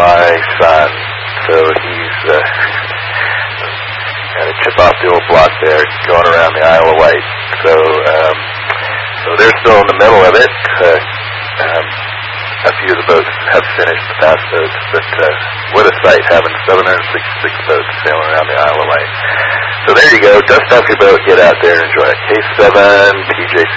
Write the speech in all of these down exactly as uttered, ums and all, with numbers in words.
my son, so he's uh, kind of chip off the old block there, going around the Isle of Wight. So, um, so they're still in the middle of it. Uh, um, a few of the boats have finished, the fast boats, but uh, what a sight having seven hundred sixty-six boats sailing around the Isle of Wight. So there you go. Dust off your boat, get out there and enjoy it. K seven P J C.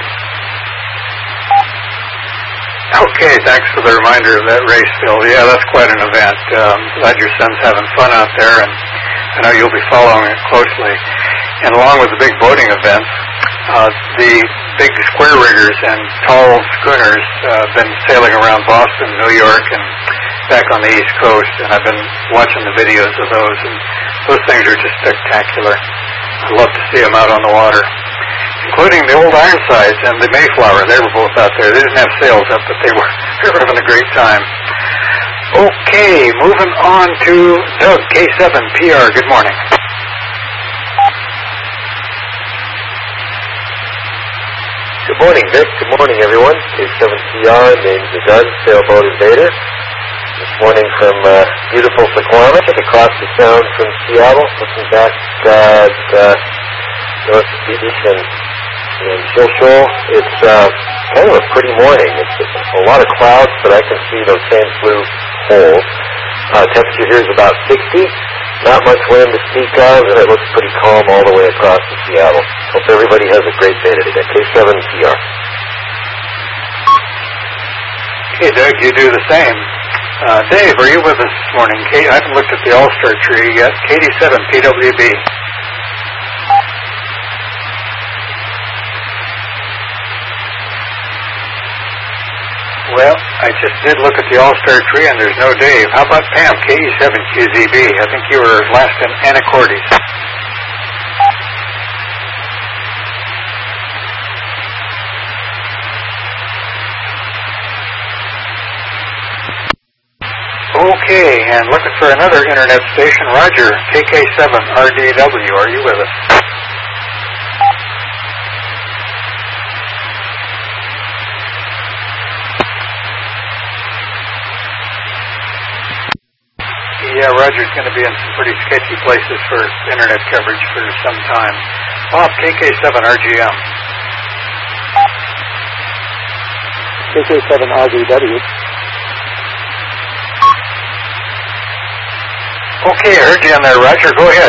Okay, thanks for the reminder of that race, Phil. Yeah, that's quite an event. Um, glad your son's having fun out there, and I know you'll be following it closely. And along with the big boating events, uh, the big square riggers and tall schooners uh, have been sailing around Boston, New York, and back on the East Coast, and I've been watching the videos of those, and those things are just spectacular. I love to see them out on the water, including the old Ironsides and the Mayflower. They were both out there. They didn't have sails up, but they were, they were having a great time. Okay, moving on to Doug, K seven P R. Good morning. Good morning, Vic. Good morning, everyone. K seven P R, name's Doug, Sailboat Invader. This morning from uh, beautiful Sequamish, across the sound from Seattle, looking back uh, at uh, North Beach and, and Chill Shoal. It's uh, kind of a pretty morning. It's a lot of clouds, but I can see those same blue holes. Uh, temperature here is about sixty. Not much wind to speak of, and it looks pretty calm all the way across to Seattle. Hope everybody has a great day today. K seven P R. Hey, Doug, you do the same. Uh, Dave, are you with us this morning? K- I haven't looked at the All-Star tree yet. K D seven P W B. Well, I just did look at the All-Star tree, and there's no Dave. How about Pam, K E seven Q Z B? I think you were last in Anacortes. Okay, and looking for another internet station. Roger, K K seven R D W, are you with us? Yeah, Roger's going to be in some pretty sketchy places for internet coverage for some time. Bob, K K seven R G M. K K seven R D W. Okay, I heard you on there, Roger. Go ahead.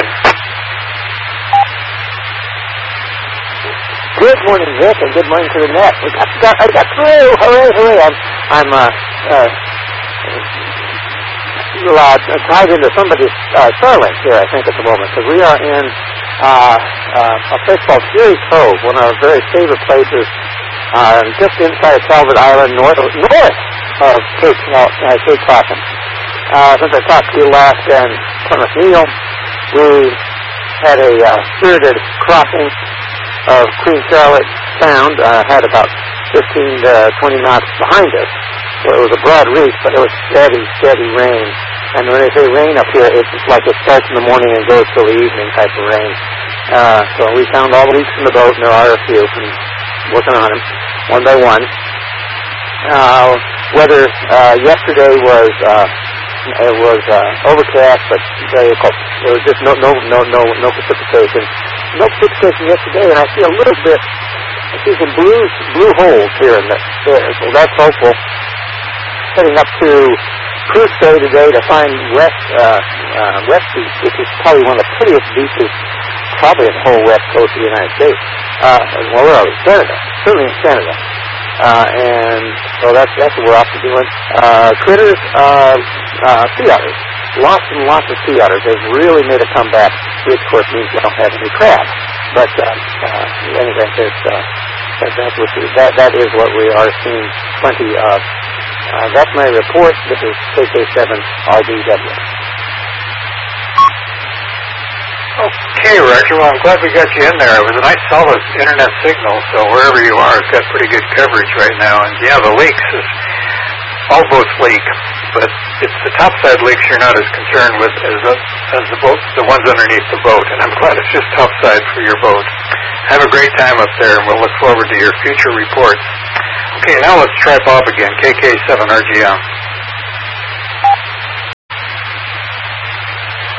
Good morning, Vic, and good morning to the net. We got, got, I got through. Hooray, hooray. I'm, I'm uh, uh, uh, tied into somebody's uh, Starlink here, I think, at the moment, because we are in uh, uh, a place called Fury Cove, one of our very favorite places, uh, just inside of Calvert Island, north, north of Cape, uh, Cape Cawthon. Uh, since I talked to you last in Plymouth Neal, we had a uh, spirited crossing of Queen Charlotte Sound, uh, had about fifteen to twenty knots behind us. So it was a broad reef, but it was steady, steady rain. And when they say rain up here, it's like it starts in the morning and goes till the evening type of rain. Uh, so we found all the leaks in the boat, and there are a few, and working on them one by one. Uh, weather uh, yesterday was... Uh, It was uh, overcast, but very cold. There was just no, no, no, no, no precipitation. No precipitation yesterday, and I see a little bit. I see some blue, blue holes here and there. So that's hopeful. Heading up to Cruise Bay today to find West uh, uh, West Beach, which is probably one of the prettiest beaches, probably in the whole west coast of the United States. Uh, well, where are we? Canada. Certainly in Canada. Uh, and so that's, that's what we're off to doing. Uh, critters, uh, uh, sea otters. Lots and lots of sea otters. They've really made a comeback, which of course means we don't have any crab. But, uh, uh, anyway, it's, uh, that, that's what we, that, that is what we are seeing plenty of. Uh, that's my report. This is K K seven R D W. Okay, Roger. Well, I'm glad we got you in there. It was a nice, solid internet signal, so wherever you are, it's got pretty good coverage right now. And, yeah, the leaks, is, all boats leak, but it's the topside leaks you're not as concerned with as the, as the boat, the ones underneath the boat. And I'm glad it's just topside for your boat. Have a great time up there, and we'll look forward to your future reports. Okay, now let's try Bob again, K K seven R G M.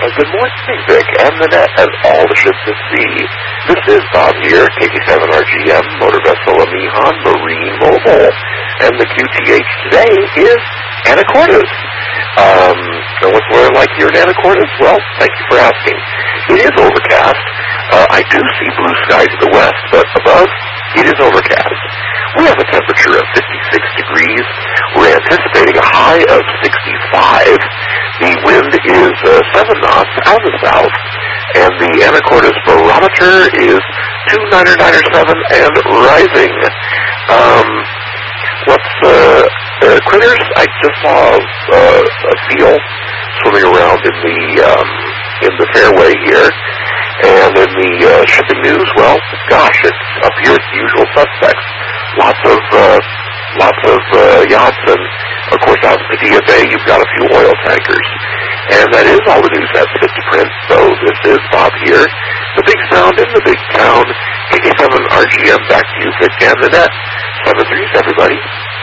Uh, good morning, Vic, and the net, and all the ships at sea. This is Bob here, K K seven R G M, Motor Vessel Amihan, Marine Mobile, and the Q T H today is Anacortes. Um, and what's the weather like here in Anacortes? Well, thank you for asking. It is overcast. Uh, I do see blue skies to the west, but above, it is overcast. We have a temperature of fifty-six degrees. We're anticipating a high of sixty-five. The wind is uh, seven knots out of the south, and the Anacortes barometer is two nine nine seven and rising. Um, what's uh, uh, critters? I just saw uh, a seal swimming around in the um, in the fairway here. And in the uh, shipping news, well, gosh, it's up here it's the usual suspects. Lots of uh, lots of uh, yachts, and of course out in Padilla Bay you've got a few oil tankers. And that is all the news that's fit to print. So this is Bob here, the big sound in the big town. K K seven R G M, back to you, Vic and the net. Seven threes, everybody.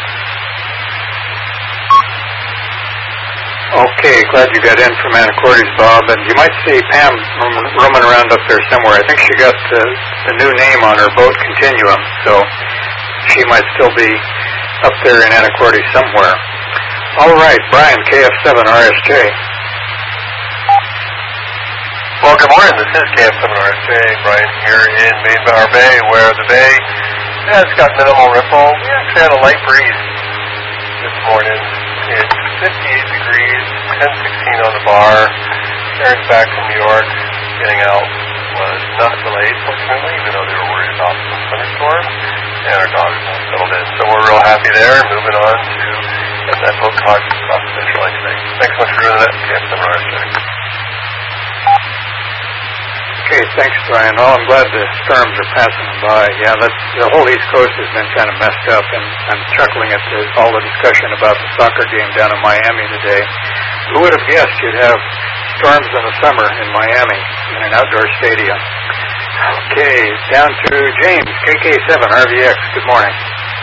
Okay, glad you got in from Anacortes, Bob. And you might see Pam roaming around up there somewhere. I think she got the, the new name on her boat, Continuum, so she might still be up there in Anacortes somewhere. All right, Brian, K F seven R S J. Well, good morning. This is K F seven R S J. Brian here in Baysbar Bay, where the bay has got minimal ripple. We actually had a light breeze this morning. It's fifty-eight degrees, ten sixteen on the bar. Parents back from New York, getting out was not delayed, fortunately, even though they were worried about some thunderstorms. And our dogs all settled in. So we're real happy there. Moving on to get that boat caught across the finish line today. Thanks so much for doing that. K F seven R S J. Okay, thanks, Brian. Oh, I'm glad the storms are passing by. Yeah, that's, the whole East Coast has been kind of messed up, and I'm chuckling at the, all the discussion about the soccer game down in Miami today. Who would have guessed you'd have storms in the summer in Miami in an outdoor stadium? Okay, down to James, K K seven R V X. Good morning.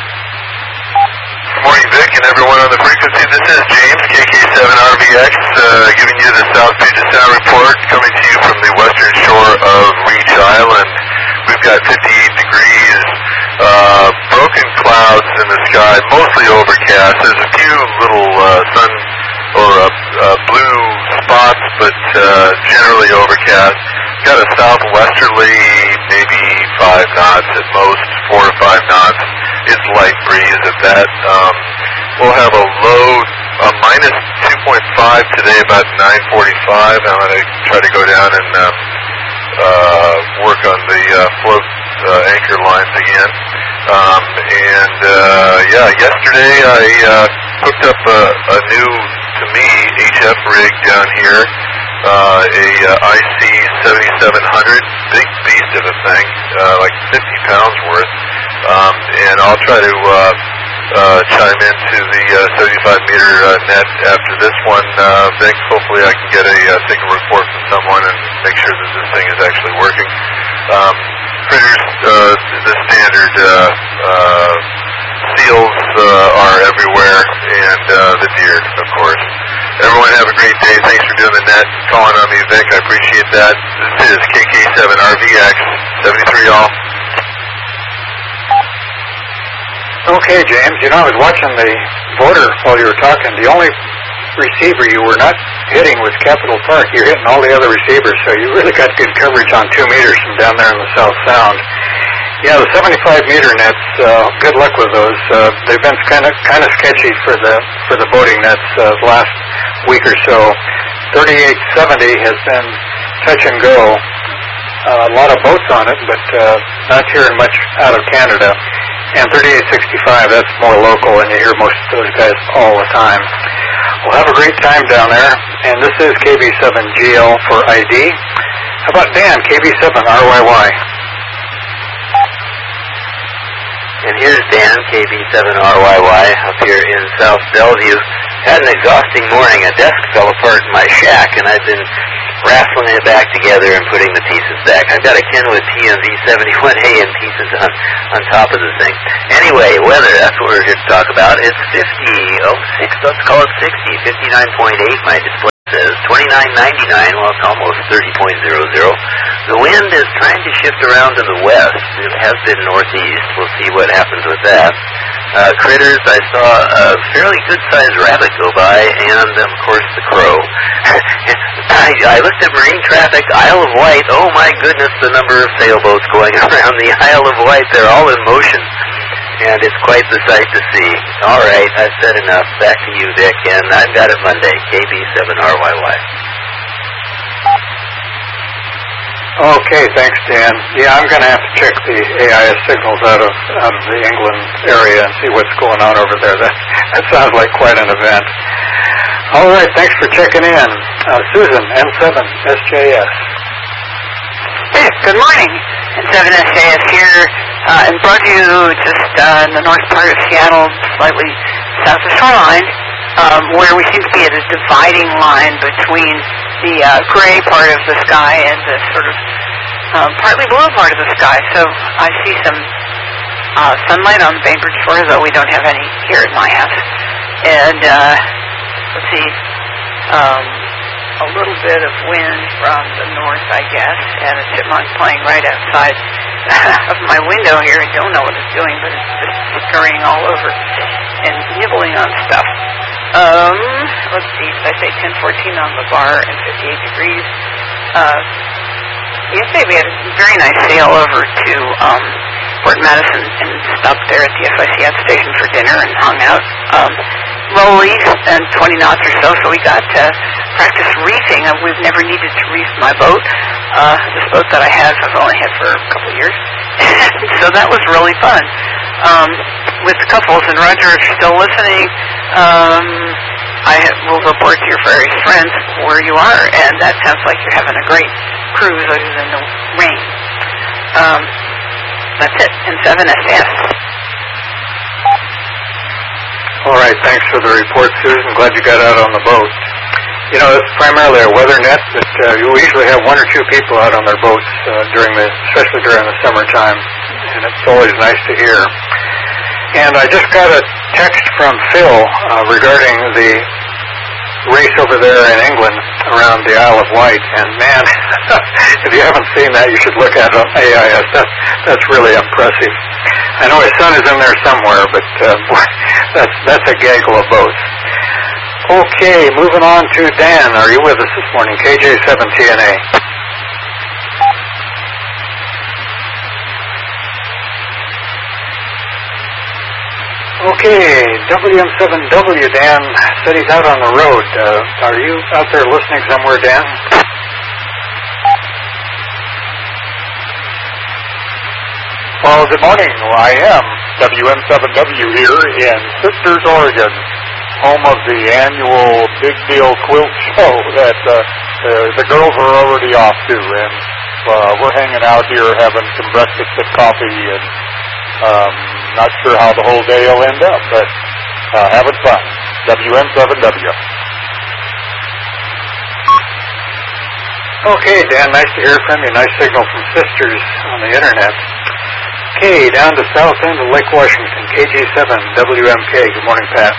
Good morning, Vic, and everyone on the frequency. This is James, K K seven R V X, uh, giving you the South Puget Sound report, coming to you from the western shore of Reach Island. We've got fifty-eight degrees, uh, broken clouds in the sky, mostly overcast. There's a few little uh, sun or uh, uh, blue spots, but uh, generally overcast. Got a southwesterly, maybe five knots at most, four or five knots. It's light breeze at that. Um, we'll have a low, a minus two point five today, about nine forty-five. I'm going to try to go down and uh, uh, work on the uh, float uh, anchor lines again. Um, and uh, yeah, yesterday I uh, hooked up a, a new, to me, H F rig down here. Uh, a uh, I C seventy-seven hundred, big beast of a thing, uh, like fifty pounds worth. Um, and I'll try to uh, uh, chime into the uh, seventy-five meter uh, net after this one. Uh, Vic, hopefully I can get a uh, single report from someone and make sure that this thing is actually working. Um, critters, uh, the standard uh, uh, seals uh, are everywhere, and uh, the deer, of course. Everyone have a great day. Thanks for doing the net, calling on me, Vic. I appreciate that. This is K K seven R V X, seventy-three all. Okay, James, you know, I was watching the voter while you were talking. The only receiver you were not hitting was Capitol Park. You're hitting all the other receivers, so you really got good coverage on two meters from down there in the South Sound. Yeah, the seventy-five meter nets, uh, good luck with those. Uh, they've been kind of kind of sketchy for the for the boating nets uh, last week or so. thirty-eight seventy has been touch and go. Uh, a lot of boats on it, but uh, not hearing much out of Canada. And thirty-eight sixty-five, that's more local, and you hear most of those guys all the time. Well, have a great time down there. And this is K B seven G L for I D. How about Dan, K B seven R Y Y? And here's Dan, K B seven R Y Y, up here in South Bellevue. Had an exhausting morning. A desk fell apart in my shack, and I've been wrestling it back together and putting the pieces back. I've got a Kenwood T M V seventy-one A in pieces on, on top of the thing. Anyway, weather, that's what we're here to talk about. It's fifty, oh, six, let's call it sixty, fifty-nine point eight, my display says. twenty-nine twenty-nine ninety-nine. Well, it's almost thirty point zero zero. The wind is trying to shift around to the west. It has been northeast. We'll see what happens with that. Uh, critters, I saw a fairly good-sized rabbit go by, and, of course, the crow. I, I looked at marine traffic, Isle of Wight. Oh, my goodness, the number of sailboats going around the Isle of Wight. They're all in motion, and it's quite the sight to see. All right, I've said enough. Back to you, Vic, and I've got it Monday, K B seven R Y Y. Okay, thanks, Dan. Yeah, I'm going to have to check the A I S signals out of out of the England area and see what's going on over there. That that sounds like quite an event. All right, thanks for checking in. Uh, Susan, N seven S J S. Hey, good morning. N seven S J S here uh, in Broadview, just uh, in the north part of Seattle, slightly south of Shoreline, um, where we seem to be at a dividing line between the uh, gray part of the sky and the sort of um, partly blue part of the sky. So I see some uh, sunlight on Bainbridge Shore, though we don't have any here at my house. And uh, let's see, um, a little bit of wind from the north, I guess, and a chipmunk playing right outside of my window here. I don't know what it's doing, but it's just scurrying all over and nibbling on stuff. Um, let's see, did I say ten fourteen on the bar and fifty-eight degrees? Uh, yesterday we had a very nice sail over to um, Port Madison and stopped there at the F I C F station for dinner and hung out. Um, rollies and twenty knots or so, so we got to practice reefing. Uh, we've never needed to reef my boat. Uh, this boat that I have, I've only had for a couple of years. So that was really fun. Um, with couples, and Roger, if you're still listening, um, I will report to your various friends where you are, and that sounds like you're having a great cruise other than the rain. Um, that's it, in seven S S. All right, thanks for the report, Susan. Glad you got out on the boat. You know, it's primarily a weather net, but uh, you usually have one or two people out on their boats uh, during the, especially during the summertime, and it's always nice to hear. And I just got a text from Phil uh, regarding the race over there in England around the Isle of Wight, and man, if you haven't seen that, you should look at it on A I S. That's, that's really impressive. I know his son is in there somewhere, but uh, boy, that's, that's a gaggle of boats. Okay, moving on to Dan. Are you with us this morning? K J seven T N A. Okay, W M seven W, Dan said he's out on the road. Uh, are you out there listening somewhere, Dan? Well, good morning. Well, I am. W M seven W here in Sisters, Oregon, home of the annual Big Deal Quilt Show that uh, uh, the girls are already off to, and uh, we're hanging out here having some breakfast and coffee, and um, not sure how the whole day will end up, but uh, having fun. W M seven W. Okay, Dan, nice to hear from you. Nice signal from Sisters on the internet. Okay, down to south end of Lake Washington, K J seven W M K. Good morning, Pat.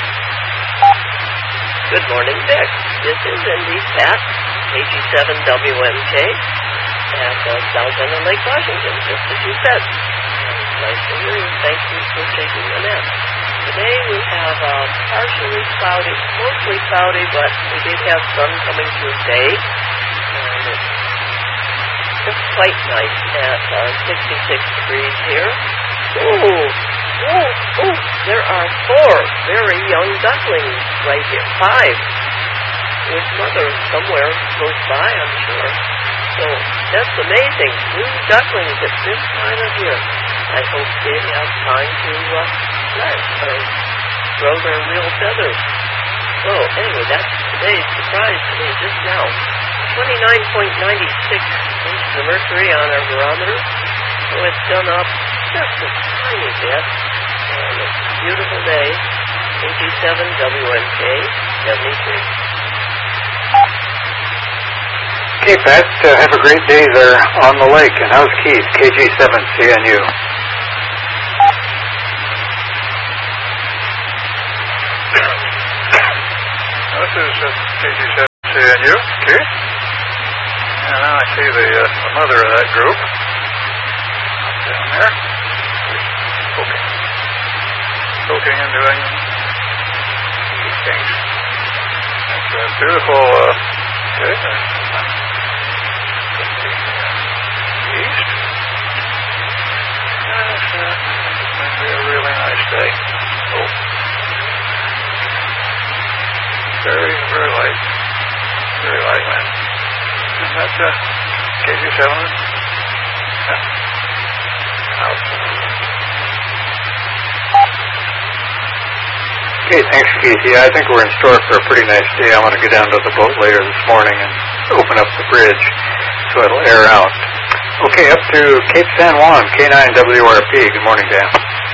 Good morning, Vic. This is indeed Pat, K G seven W M K, at uh, south end of Lake Washington, just as you said. Nice to hear you. Thank you for taking the net. Today we have uh, partially cloudy, mostly cloudy, but we did have sun coming through today. And it's just quite nice at uh, sixty-six degrees here. Ooh, ooh, ooh, there are four very young ducklings right here. Five. With mother somewhere close by, I'm sure. So that's amazing. New ducklings at this time of year. I hope they have time to uh, flesh or grow their real feathers. So anyway, that's today's surprise to me just now. twenty-nine point nine six inches of mercury on our barometer. So it's done up just a tiny bit. And it's a beautiful day. K G seven W M K seventy-three. Okay, Pat, uh, have a great day there on the lake. And how's Keith? K G seven C N U. This is uh, K G seven C N U. mother of that group. Down there. Poking. Poking and doing these things. That's a beautiful, uh, okay, east. That's, uh, going to be a really nice day. Oh. Very, very light. Very light wind. And that's, uh, K G seven. Yeah. Out. Okay, thanks, Keith. Yeah, I think we're in store for a pretty nice day. I want to get down to the boat later this morning and open up the bridge so it'll air out. Okay, up to Cape San Juan, K nine W R P. Good morning, Dan.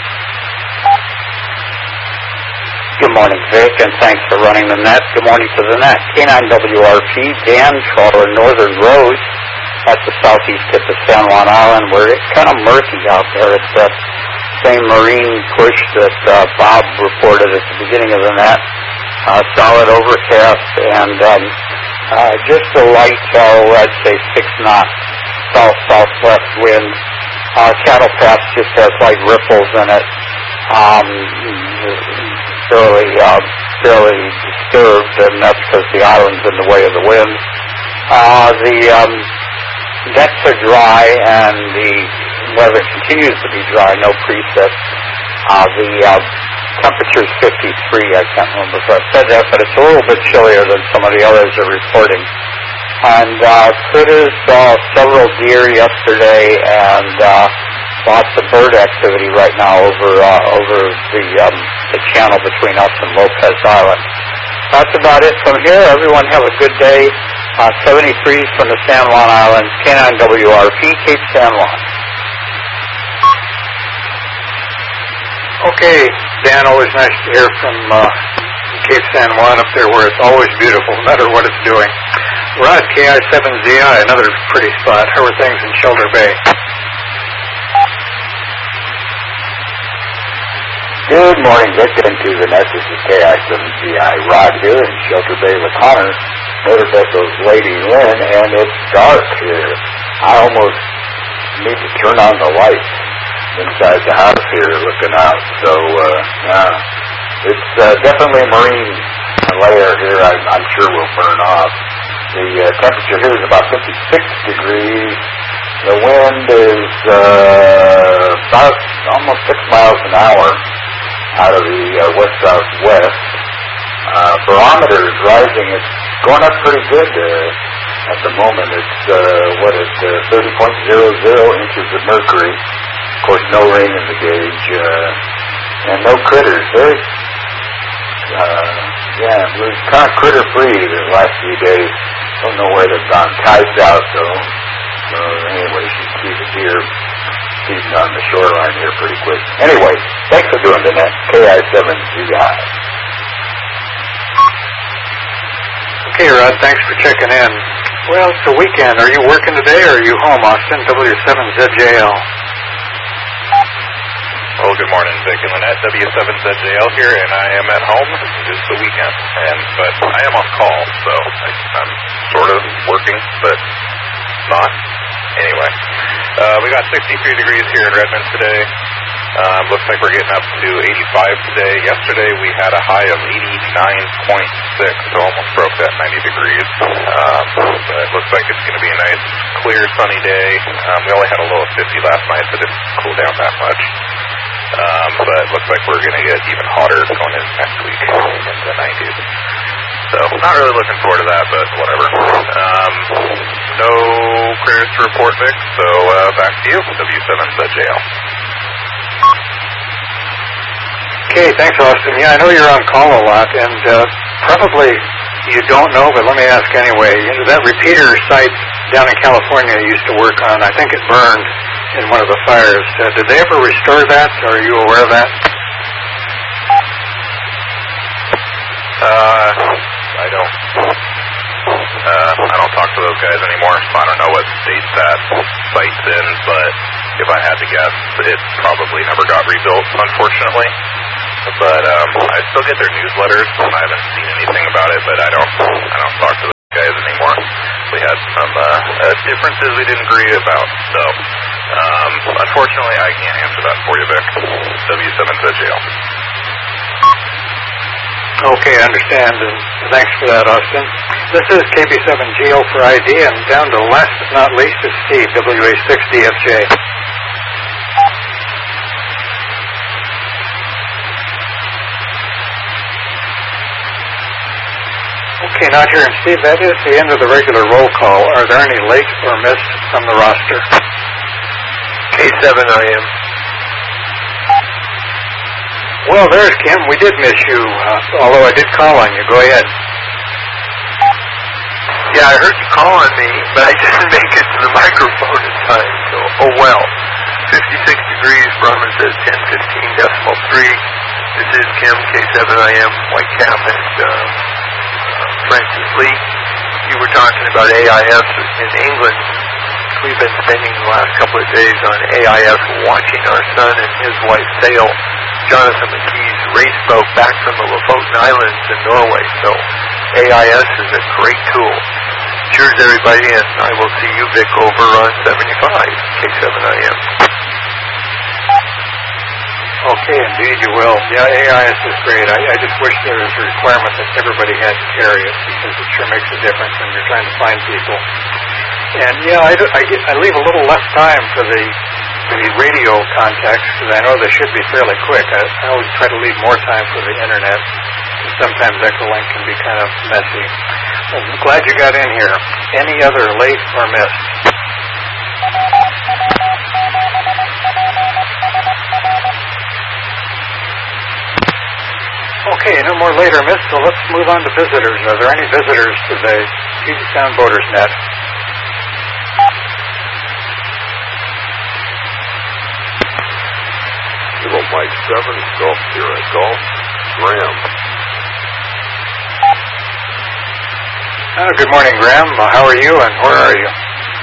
Good morning, Vic, and thanks for running the net. Good morning to the net. K nine W R P, Dan, trawler Northern Rose at the southeast tip of San Juan Island, where it's kind of murky out there. It's that same marine push that uh, Bob reported at the beginning of the net. Uh, solid overcast and um, uh, just a light, oh, I'd say six knot south-southwest wind. Uh, Cattle Pass just has light ripples in it. Um, fairly, uh, fairly disturbed, and that's because the island's in the way of the wind. Uh, the um, decks are dry, and the weather continues to be dry, no preset. Uh, the uh, temperature's fifty-three, I can't remember if I said that, but it's a little bit chillier than some of the others are reporting. And uh, critters saw several deer yesterday, and uh, lots of bird activity right now over uh, over the um, the channel between us and Lopez Island. That's about it from here. Everyone have a good day. Uh, seventy-threes from the San Juan Islands, K nine W R P, Cape San Juan. Okay, Dan, always nice to hear from uh, Cape San Juan up there where it's always beautiful, no matter what it's doing. Rod, K I seven Z I, another pretty spot. How are things in Shelter Bay? Good morning, Vic, into the net. This is K I seven Z I, Rod here in Shelter Bay with Connor. Motor vessel's Lady Lynn, and it's dark here. I almost need to turn on the lights inside the house here looking out. So, uh, yeah, it's uh, definitely a marine layer here. I, I'm sure will burn off. The uh, temperature here is about fifty-six degrees. The wind is uh, about almost six miles an hour out of the uh, west-southwest. Uh, barometer is rising. It's going up pretty good uh, at the moment. It's, uh, what is it, uh, thirty point zero zero inches of mercury. Of course, no rain in the gauge, uh, and no critters. Very, uh, yeah, it was kind of critter-free the last few days. Don't know where they've gone. Tide's out, though. So, anyway, you should see the deer feeding on the shoreline here pretty quick. Anyway, thanks for doing the net. K I seven Z I. Okay, Rod, thanks for checking in. Well, it's the weekend. Are you working today or are you home, Austin? W seven Z J L. Well, good morning, Vic and Lynette. W seven Z J L here, and I am at home. It's the weekend, and but I am on call, so I, I'm sort of working, but not. Anyway, uh, we got sixty-three degrees here in Redmond today. Um, looks like we're getting up to eighty-five today. Yesterday we had a high of eighty-nine point six, so almost broke that ninety degrees. Um, but it looks like it's going to be a nice, clear, sunny day. Um, we only had a low of fifty last night, so it didn't cool down that much. Um, but it looks like we're going to get even hotter going into next week into the nineties. So not really looking forward to that, but whatever. Um, no critters to report, Vic, so uh, back to you, W seven Z J L. Okay, thanks, Austin. Yeah, I know you're on call a lot, and uh, probably you don't know, but let me ask anyway. You know, that repeater site down in California you used to work on, I think it burned in one of the fires. Uh, did they ever restore that? Are you aware of that? Uh, I don't. Uh, I don't talk to those guys anymore, so I don't know what state that site's in, but if I had to guess, it probably never got rebuilt, unfortunately. But um, I still get their newsletters, and I haven't seen anything about it, but I don't I don't talk to those guys anymore. We had some uh, uh, differences we didn't agree about. So, um, unfortunately, I can't answer that for you, Vic. W seven Z J L. Okay, I understand, and thanks for that, Austin. This is K B seven G L for I D, and down to last but not least is Steve, W A six D F J. Okay, not here, and Steve, that is the end of the regular roll call. Are there any late or missed from the roster? K seven I M. Well, there's Kim. We did miss you, uh, although I did call on you. Go ahead. Yeah, I heard you call on me, but I didn't make it to the microphone in time, so oh well. fifty-six degrees, Brahman says ten fifteen decimal three. This is Kim, K seven I M, White Cap, and uh, uh, Francis Lee. You were talking about A I S in England. We've been spending the last couple of days on A I S watching our son and his wife sail Jonathan McKee's race boat back from the Lofoten Islands in Norway. So A I S is a great tool. Cheers, everybody, and I will see you, Vic, over on seventy-five, K seven I M. Okay, indeed you will. Yeah, A I S is great. I, I just wish there was a requirement that everybody had to carry it, because it sure makes a difference when you're trying to find people. And yeah, I, I, I leave a little less time for the the radio contacts, because I know they should be fairly quick. I, I always try to leave more time for the internet. Sometimes Echolink can be kind of messy. I'm glad you got in here. Any other late or missed? Okay, no more late or missed, so let's move on to visitors. Are there any visitors to the Puget Sound Voters Net? Kilo Mike seven, Golf Sierra Golf, Graham. Uh, good morning, Graham. Uh, how are you, and where are you?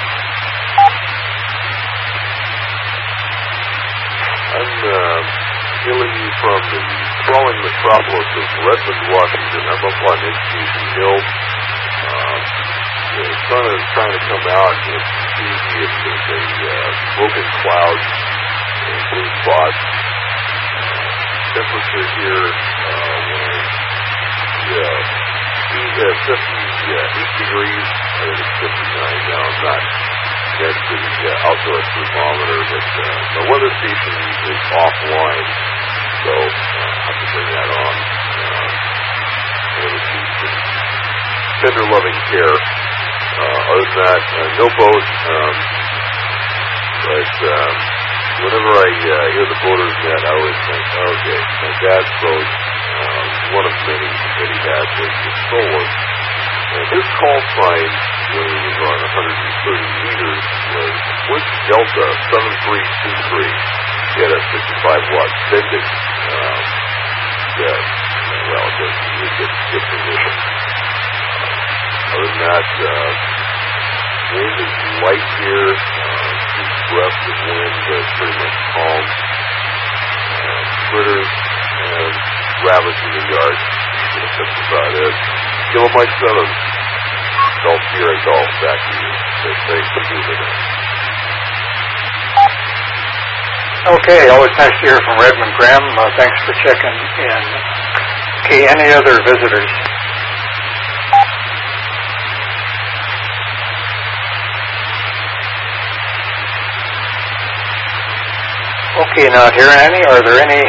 I'm uh, hailing you from the sprawling metropolis of Redmond, Washington. I'm up on Education Hill. Uh, the sun is trying to come out. It's easy. It's just a uh, broken cloud and blue spots. Temperature here, uh, when yeah, uh, fifty-eight degrees, I think it's fifty-nine now. I'm not next to the uh, outdoor thermometer, but uh, the weather station is offline, so uh, I have to bring that on. Uh, and it's some tender loving care. Uh, other than that, uh, no boat, um, but um, whenever I uh, hear the Voters Net, I always think, okay, my dad's boat, uh, one of many that he had, was, was stolen. And his call sign, when he was on one hundred thirty meters, was Woods Delta seven three two three. He had a fifty-five watt Bendix uh, jet. Well, it was a good, good position. Uh, other than that, uh, wind is light here. Uh, breath of wind, uh, pretty much calm. Uh, critters and rabbits in the yard. That's about it. Kilo Mike seven. Golf Sierra Golf. Back to you. Thanks for moving it. Okay, always nice to hear from Redmond, Graham. Uh, thanks for checking in. Okay, any other visitors? Okay, not hearing any. Are there any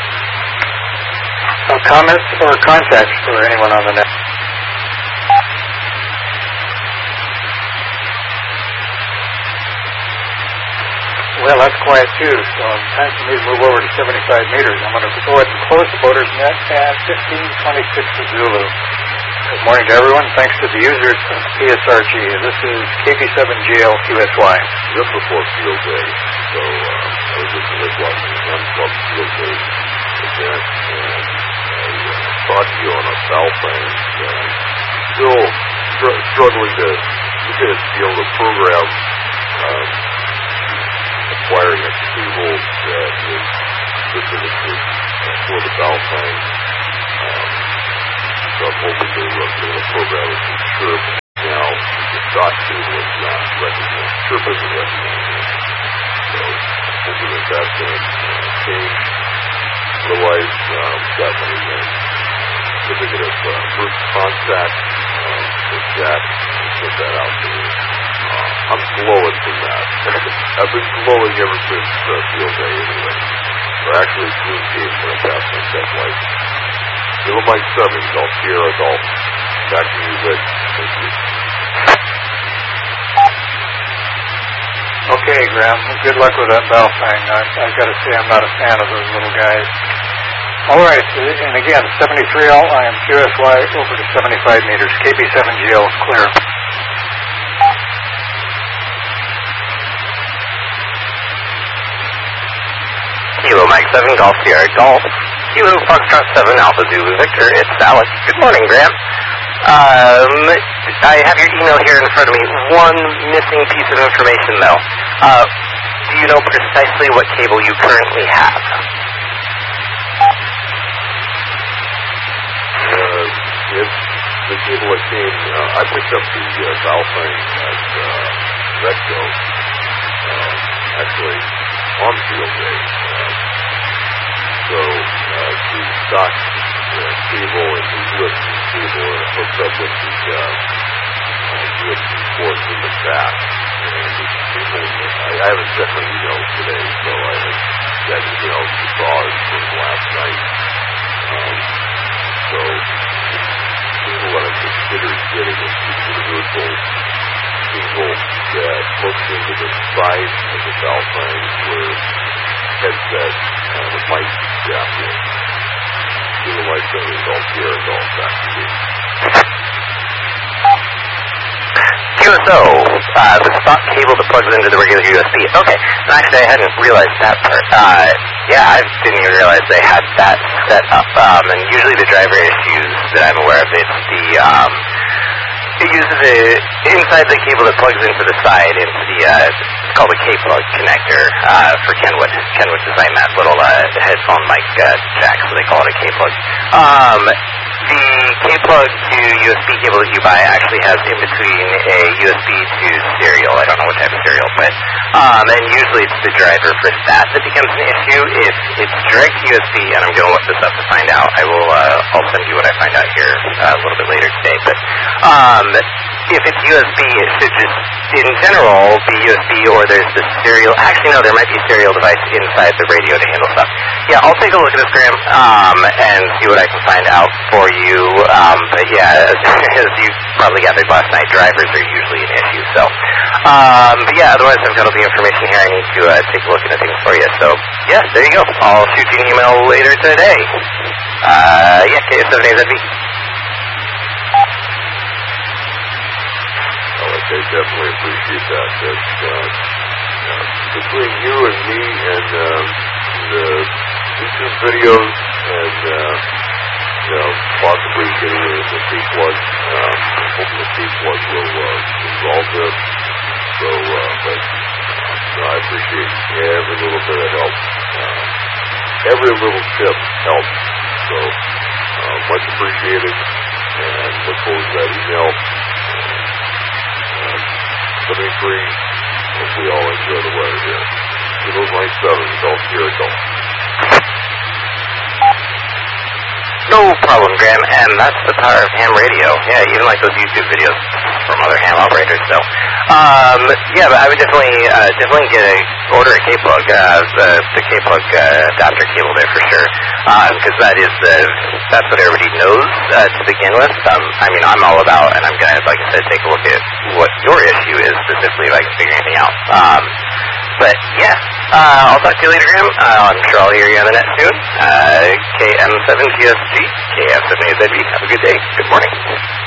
uh, comments or contacts for anyone on the net? Well, that's quiet too, so it's time for me to move over to seventy-five meters. I'm going to go ahead and close the Voters Net at fifteen twenty-six for Zulu. Good morning to everyone. Thanks to the users of P S R G. This is K B seven G L Q S Y. Just before field day, so uh, I was just like watching the Gun Club field day event, and I uh, talked to you on a foul thing. Uh, still str- struggling to, to get a feel of the program. Um, acquiring a cable that is specifically uh, for the valve tank. Um, so I'm hoping to uh, be able to program it. I'm sure now the stock cable is not recognized. that's going to change. Otherwise, um, got my uh, certificate of uh, first contact um, with Jack. Put that out to me. Uh, I'm glowing from that. I've been glowing ever since uh, field day anyway. Or actually, communicating when I passed my tech license. Kilo Mike seven, Golf Sierra Golf. Back to you, Vic. Thank you. Okay, Graham. Well, good luck with that bell thing. I, I've got to say I'm not a fan of those little guys. All right, and again, seventy-three L, I am Q S Y over to seventy-five meters. K B seven G L is clear. Kilo Mike seven, Golf Sierra Golf. Kilo Foxtrot seven, Alpha Zulu Victor. It's Alex. Good morning, Graham. Um, I have your email here in front of me. One missing piece of information, though. Uh, do you know precisely what cable you currently have? Uh, it's the cable that came, uh, I picked up the uh, Valfine at uh, Redco, uh, actually on field day. Uh, so uh, the stock uh, cable and the U S B cable are hooked up with the uh, uh, U S B ports in the back. And the cable, I, I haven't checked my emails today, so I got emails you saw it from last night. Um, so cable that I considered getting is the universal cable that hooks into the side of the Valfine where headset uh, with mic jack in. Kilo Mike seven, Golf Sierra Golf. Back to you. Q S O, uh, the stock cable that plugs into the regular U S B. Okay, and actually I hadn't realized that part. Uh, yeah, I didn't even realize they had that set up. Um, and usually the driver issues that I'm aware of, it's the, um, it uses a, inside the cable that plugs into the side, into the, uh, it's called a K-plug connector, uh, for Kenwood. Kenwood designed that little, uh, headphone mic, uh, jack, so they call it a K-plug. Um, the K-plug to U S B cable that you buy actually has in between a U S B to serial. I don't know what type of serial, but, um, and usually it's the driver for that that becomes an issue. If it's direct U S B, and I'm going to look this up to find out, I will, uh, I'll send you what I find out here, uh, a little bit later today, but, um, if it's U S B, it should just, in general, be U S B, or there's the serial, actually no, there might be a serial device inside the radio to handle stuff. Yeah, I'll take a look at this, Graham, um, and see what I can find out for you, um, but yeah, as, as you probably gathered last night, drivers are usually an issue, so, um, but yeah, otherwise I've got all the information here I need to, uh, take a look into things for you, so, yeah, there you go. I'll shoot you an email later today. Uh, yeah, K S seven A Z B. I definitely appreciate that. That uh, uh, between you and me and um, the YouTube videos and uh, you know, possibly getting a, a T-plug, um, hoping the T-plug will uh, resolve this. So, uh, but uh, I appreciate every little bit of help. Uh, every little tip helps. So, uh, much appreciated, and look forward to that email. seventy-three, hope we all enjoy the weather here. Kilo Mike seven, Golf Sierra Golf. No problem, Graham, and that's the power of ham radio. Yeah, even like those YouTube videos from other ham operators. So, um, yeah, but I would definitely, uh, definitely get a order a K-plug, uh, the, the K-plug uh, adapter cable there for sure, because uh, that is the, that's what everybody knows uh, to begin with. Um, I mean, I'm all about, and I'm gonna, like I said, take a look at what your issue is specifically if I can figure anything out. Um, But, yeah, uh, I'll talk to you later, Graham. Uh, I'm sure I'll hear you on the net soon. Uh, K M seven T S G, K F seven A Z B. Have a good day. Good morning.